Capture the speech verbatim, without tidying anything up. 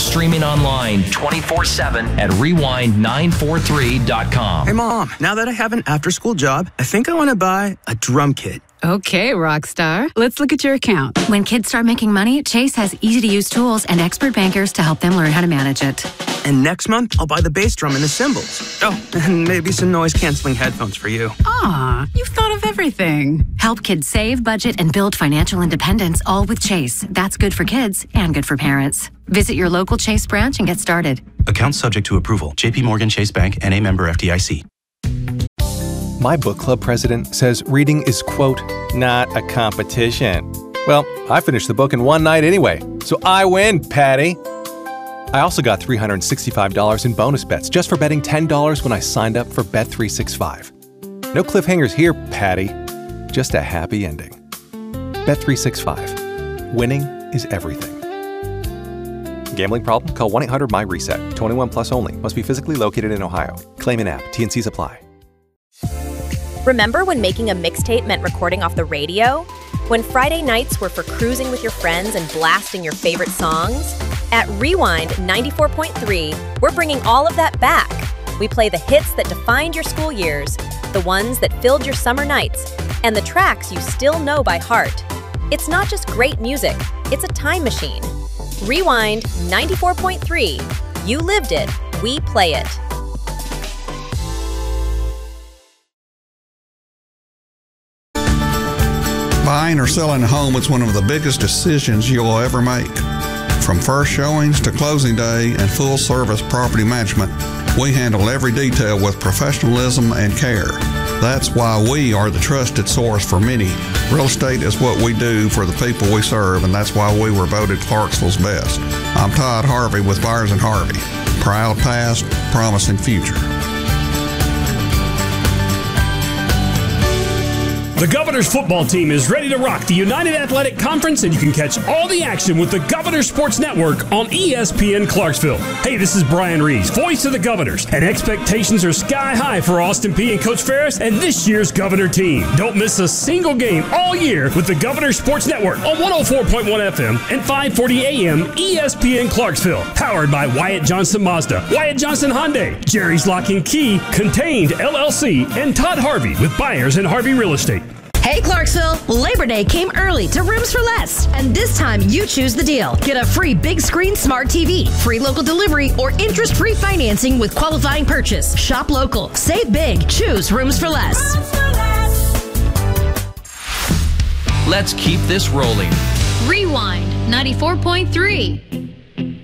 streaming online twenty-four seven at rewind nine four three dot com. Hey, Mom, now that I have an after-school job, I think I want to buy a drum kit. Okay, Rockstar. Let's look at your account. When kids start making money, Chase has easy-to-use tools and expert bankers to help them learn how to manage it. And next month, I'll buy the bass drum and the cymbals. Oh, and maybe some noise-canceling headphones for you. Aw, you've thought of everything. Help kids save, budget, and build financial independence, all with Chase. That's good for kids and good for parents. Visit your local Chase branch and get started. Account subject to approval. J P Morgan Chase Bank, N A member F D I C. My book club president says reading is, quote, not a competition. Well, I finished the book in one night anyway, so I win, Patty. I also got three hundred sixty-five dollars in bonus bets just for betting ten dollars when I signed up for Bet three sixty-five. No cliffhangers here, Patty. Just a happy ending. Bet three sixty-five. Winning is everything. Gambling problem? Call one eight hundred M Y reset. twenty-one plus only. Must be physically located in Ohio. Claim in app. T N Cs apply. Remember when making a mixtape meant recording off the radio? When Friday nights were for cruising with your friends and blasting your favorite songs? At Rewind ninety-four point three, we're bringing all of that back. We play the hits that defined your school years, the ones that filled your summer nights, and the tracks you still know by heart. It's not just great music, it's a time machine. Rewind ninety-four point three. You lived it, we play it. Buying or selling a home is one of the biggest decisions you'll ever make. From first showings to closing day and full-service property management, we handle every detail with professionalism and care. That's why we are the trusted source for many. Real estate is what we do for the people we serve, and that's why we were voted Clarksville's best. I'm Todd Harvey with Byers and Harvey. Proud past, promising future. The Governors football team is ready to rock the United Athletic Conference, and you can catch all the action with the Governors Sports Network on E S P N Clarksville. Hey, this is Brian Reeves, voice of the Governors, and expectations are sky high for Austin Peay and Coach Ferris and this year's Governor team. Don't miss a single game all year with the Governors Sports Network on one oh four point one F M and five forty A M E S P N Clarksville. Powered by Wyatt Johnson Mazda, Wyatt Johnson Hyundai, Jerry's Lock and Key, Contained L L C, and Todd Harvey with Byers and Harvey Real Estate. Hey Clarksville, Labor Day came early to Rooms for Less, and this time you choose the deal. Get a free big screen smart T V, free local delivery, or interest-free financing with qualifying purchase. Shop local, save big, choose Rooms for Less. Let's keep this rolling. Rewind ninety-four point three.